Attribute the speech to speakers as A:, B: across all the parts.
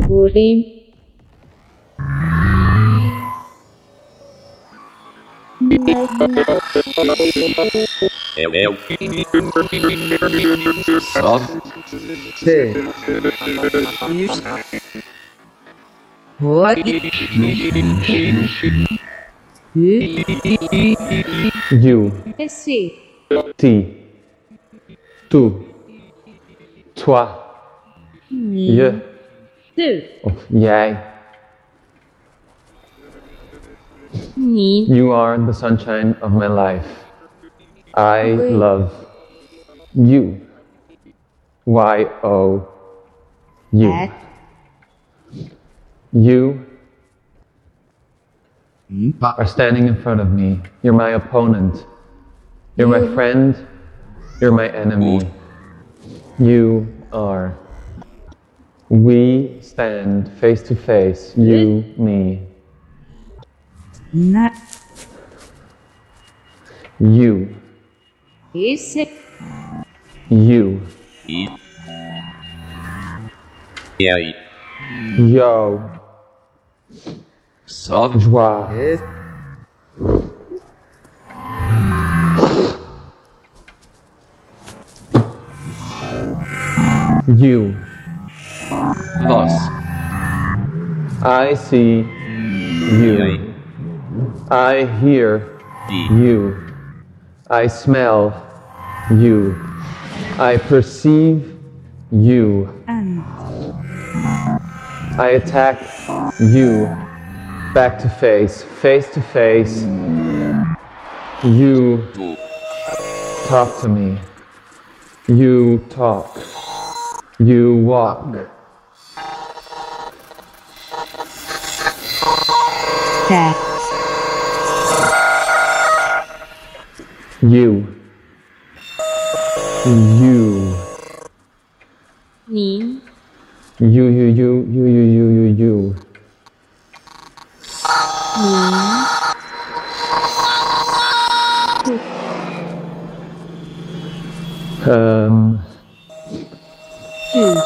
A: Volume.
B: Say. What?
C: You,
A: Essaye.
C: ti, tu, toi, je,
A: Deux.
C: of jij.
A: Ni.
C: You are the sunshine of my life. I
A: Oui.
C: love you. Y-O, you.
A: At.
C: You are standing in front of me. You're my opponent. You're my friend. You're my enemy. You are. We stand face to face. You, me.
A: Na.
C: You.
A: Esse.
C: You. Yo. Joie.
B: Yes.
C: You.
D: Was.
C: I see you. I hear you. I smell you. I perceive you.
A: And.
C: I attack you back to face to face. You talk to me. You talk. You walk.
A: That.
C: You. You.
A: Ni.
C: You.
A: Two.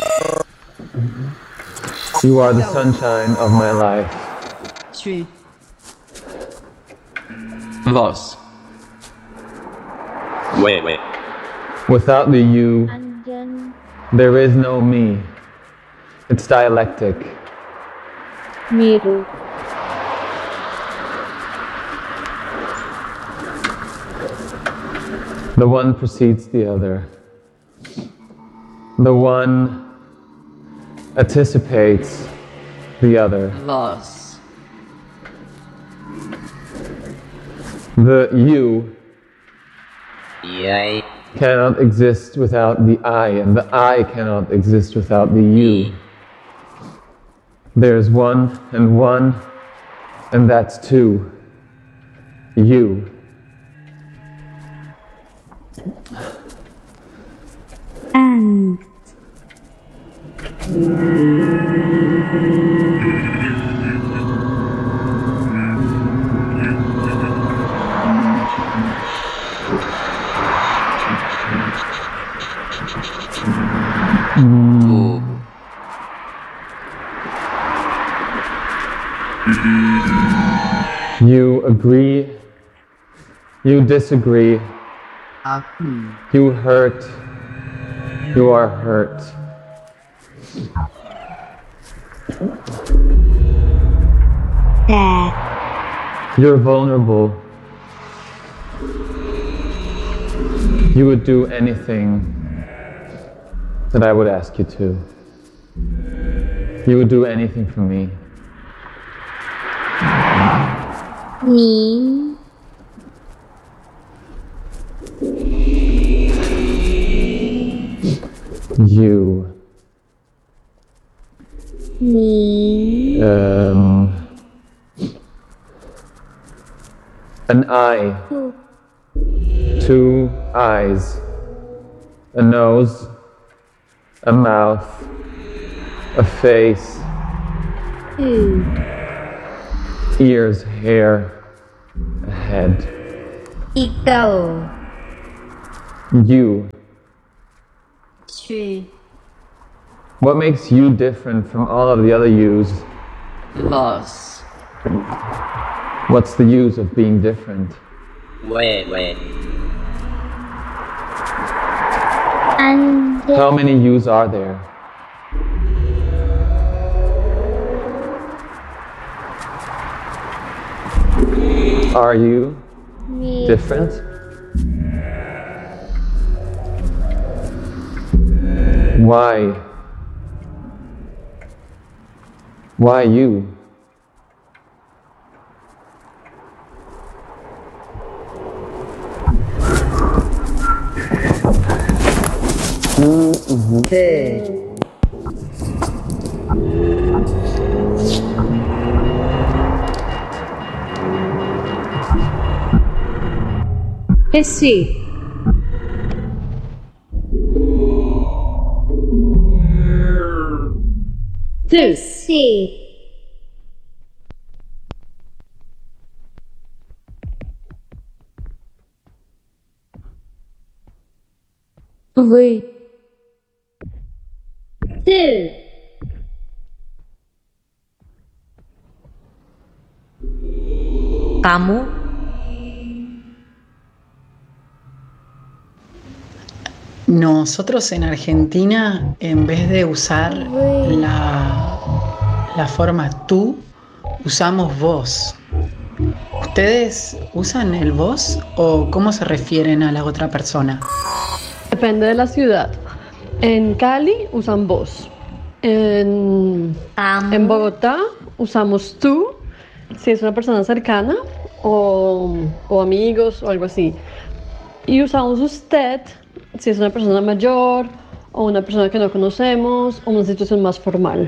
C: You are the sunshine of my life.
A: Three.
D: Was.
E: Wait.
C: Without the you,
A: Anjan.
C: there is no me. It's dialectic.
A: Miru.
C: The one precedes the other. The one anticipates the other.
D: Was.
C: The you
E: Yay.
C: cannot exist without the I, and the I cannot exist without the you. There's one, and that's two. You.
A: And.
C: You agree. You disagree. You hurt. You are hurt.
A: That.
C: You're vulnerable. You would do anything that I would ask you to. You would do anything for me.
A: Ni.
C: You.
A: Ni.
C: An eye. Two eyes. A nose. A mouth. A face.
A: Two.
C: Ears, hair, a head.
A: Ikaw.
C: You.
A: Three.
C: What makes you different from all of the other yous?
B: Vos.
C: What's the use of being different?
D: Wait.
A: And
C: How many yous are there? Are you
A: me.
C: different? Why? Why you?
B: Sí.
E: E sì. Tu.
A: Sí.
E: Ви.
A: Tú.
B: Kamu.
F: Nosotros en Argentina, en vez de usar la forma tú, usamos vos. ¿Ustedes usan el vos o cómo se refieren a la otra persona?
E: Depende de la ciudad. En Cali usan vos. En Bogotá usamos tú, si es una persona cercana o amigos o algo así. Y usamos usted si es una persona mayor o una persona que no conocemos o una situación más formal.